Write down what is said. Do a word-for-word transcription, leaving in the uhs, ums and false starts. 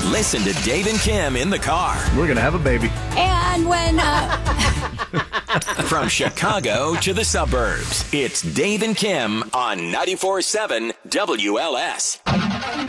Listen to Dave and Kim in the car. We're going to have a baby. And when... Uh... From Chicago to the suburbs, it's Dave and Kim on ninety-four point seven W L S.